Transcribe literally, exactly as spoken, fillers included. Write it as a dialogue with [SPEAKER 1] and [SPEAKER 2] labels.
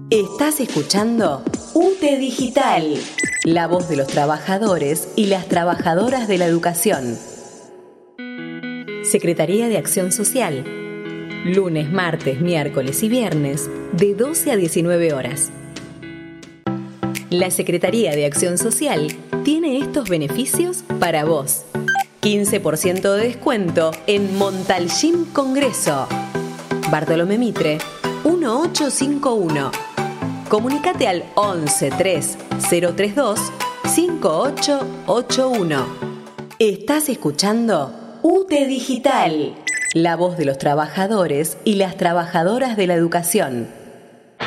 [SPEAKER 1] Estás escuchando U T E Digital, la voz de los trabajadores y las trabajadoras de la educación. Secretaría de Acción Social. Lunes, martes, miércoles y viernes, de doce a diecinueve horas. La Secretaría de Acción Social tiene estos beneficios para vos. quince por ciento de descuento en Montalcín Congreso. Bartolomé Mitre, uno ocho cinco uno. Comunicate al once tres cero tres dos cinco ocho ocho uno. Estás escuchando U T E Digital, la voz de los trabajadores y las trabajadoras de la educación.